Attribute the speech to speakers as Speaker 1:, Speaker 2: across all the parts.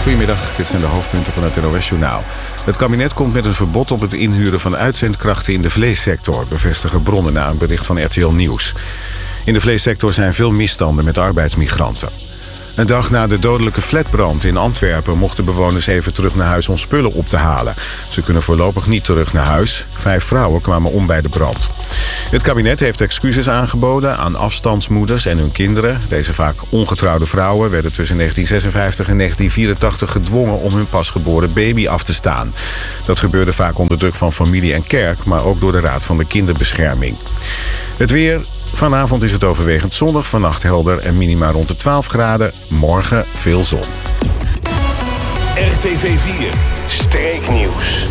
Speaker 1: Goedemiddag, dit zijn de hoofdpunten van het NOS-journaal. Het kabinet komt met een verbod op het inhuren van uitzendkrachten in de vleessector, bevestigen bronnen na een bericht van RTL Nieuws. In de vleessector zijn veel misstanden met arbeidsmigranten. Een dag na de dodelijke flatbrand in Antwerpen mochten bewoners even terug naar huis om spullen op te halen. Ze kunnen voorlopig niet terug naar huis. 5 vrouwen kwamen om bij de brand. Het kabinet heeft excuses aangeboden aan afstandsmoeders en hun kinderen. Deze vaak ongetrouwde vrouwen werden tussen 1956 en 1984 gedwongen om hun pasgeboren baby af te staan. Dat gebeurde vaak onder druk van familie en kerk, maar ook door de Raad van de Kinderbescherming. Het weer. Vanavond is het overwegend zonnig, vannacht helder en minima rond de 12 graden. Morgen veel zon.
Speaker 2: RTV 4 Streeknieuws.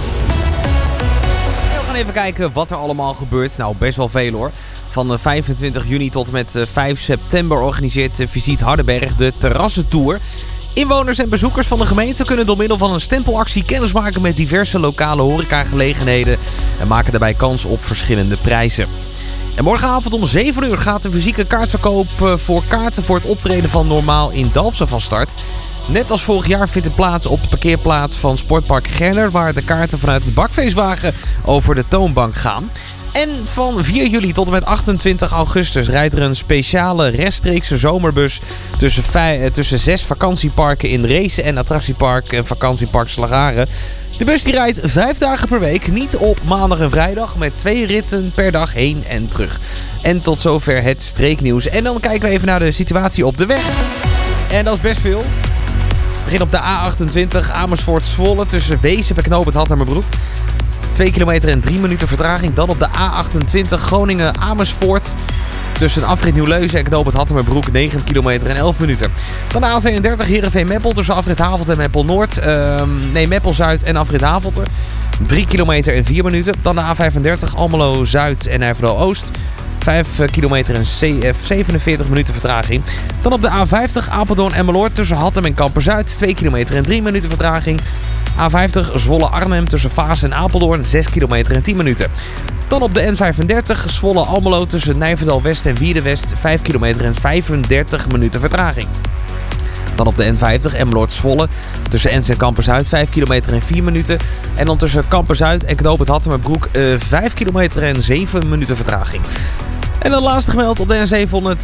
Speaker 3: We gaan even kijken wat er allemaal gebeurt. Nou, best wel veel hoor. Van 25 juni tot en met 5 september organiseert Visite Hardenberg de Terrassentour. Inwoners en bezoekers van de gemeente kunnen door middel van een stempelactie kennismaken met diverse lokale horecagelegenheden en maken daarbij kans op verschillende prijzen. En morgenavond om 7 uur gaat de fysieke kaartverkoop voor kaarten voor het optreden van Normaal in Dalfsen van start. Net als vorig jaar vindt het plaats op de parkeerplaats van Sportpark Gerner, waar de kaarten vanuit het bakfeestwagen over de toonbank gaan. En van 4 juli tot en met 28 augustus rijdt er een speciale rechtstreekse zomerbus tussen 6 vakantieparken in Racen en attractiepark en vakantiepark Slagharen. De bus die rijdt 5 dagen per week, niet op maandag en vrijdag, met 2 ritten per dag heen en terug. En tot zover het streeknieuws. En dan kijken we even naar de situatie op de weg. En dat is best veel. We beginnen op de A28 Amersfoort-Zwolle tussen Weesp en knooppunt Hattemerbroek. 2 kilometer en 3 minuten vertraging. Dan op de A28 Groningen-Amersfoort tussen afrit Nieuw-Leuzen en knooppunt Hattemerbroek 9 kilometer en 11 minuten. Dan de A32 Heerenveen-Meppel tussen afrit Havelte en Meppel-Noord. Meppel-Zuid en afrit Havelte. 3 kilometer en 4 minuten. Dan de A35 Almelo-Zuid en Nijverdal-Oost. 5 kilometer en 47 minuten vertraging. Dan op de A50 Apeldoorn-Emmeloord tussen Hattem en Kampen-Zuid. 2 kilometer en 3 minuten vertraging. A50 Zwolle-Arnhem tussen Vaas en Apeldoorn. 6 kilometer en 10 minuten. Dan op de N35 Zwolle-Almelo tussen Nijverdal-West en Wierde-West. 5 kilometer en 35 minuten vertraging. Dan op de N50 Emmeloord-Zwolle tussen Ens en Kampen-Zuid 5 kilometer en 4 minuten. En dan tussen Kampen-Zuid en knooppunt Hattemerbroek 5 kilometer en 7 minuten vertraging. En dan laatste gemeld op de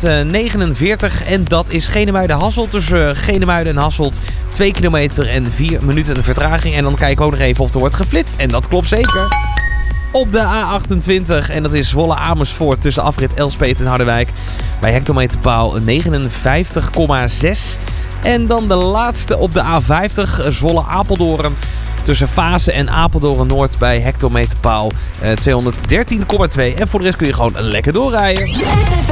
Speaker 3: N749 en dat is Genemuiden-Hasselt. Tussen Genemuiden en Hasselt 2 kilometer en 4 minuten vertraging. En dan kijken we ook nog even of er wordt geflitst. En dat klopt zeker. Op de A28 en dat is Zwolle-Amersfoort tussen afrit Elspet en Harderwijk. Bij hectometerpaal 59,6. En dan de laatste op de A50 Zwolle-Apeldoorn tussen Vaassen en Apeldoorn-Noord bij hectometerpaal 213,2. En voor de rest kun je gewoon lekker doorrijden.